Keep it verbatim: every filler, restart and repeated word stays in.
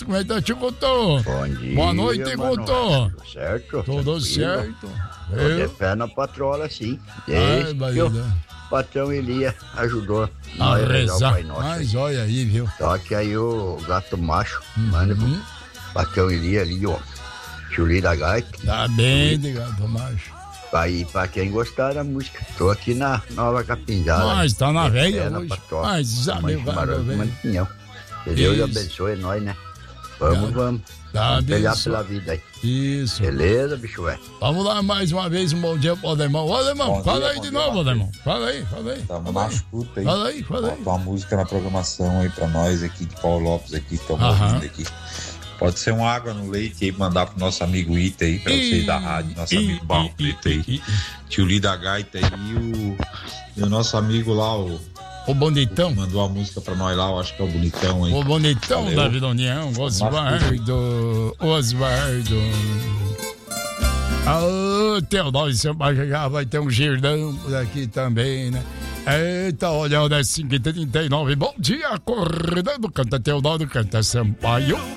como é que tá, tio Couto? Bom dia. Boa noite, Couto. Tudo certo? Tudo certo. Tô de pé na patrola, sim. Ai, Desde que o patrão Elia ajudou a nós rezar. Pai Nosso. Mas olha aí, viu? Só que aí o gato macho, Uhum. manda pro patrão Elia ali, ó. Chuli da gaita. Tá bem de gato macho. Aí, pra quem gostar da música, tô aqui na Nova Capinzada. Mas tá na velha é, hoje. Na patrola. Mas sabe, vai, velho. Que Deus Isso. abençoe nós, né? Vamos, Tá. vamos. Tá vamos pelear abençoe. pela vida aí. Isso. Beleza, bicho, é? Vamos lá mais uma vez, um bom dia pro Alemão. Ô, Alemão, Bom fala dia, aí bom de dia, novo, Matheus. Alemão. Fala aí, fala aí. Tamo fala na aí. escuta aí. Fala aí, fala aí. Bota uma música na programação aí pra nós aqui de Paulo Lopes aqui, que estamos Aham. ouvindo aqui. Pode ser uma água no leite aí, mandar pro nosso amigo Ita aí, pra vocês da rádio, nosso Ih, amigo Barreto aí, tio Li da Gaita aí e o, e o nosso amigo lá, o, O bonitão. o que mandou a música pra nós lá, eu acho que é o bonitão aí. O bonitão Valeu. da Vila União, Osvaldo, Osvaldo. Ô, Teodoro Sampaio, já vai ter um girdão por aqui também, né? Eita, olha, olha, cinco e trinta e nove. Bom dia, acordando, canta Teodoro, canta Sampaio.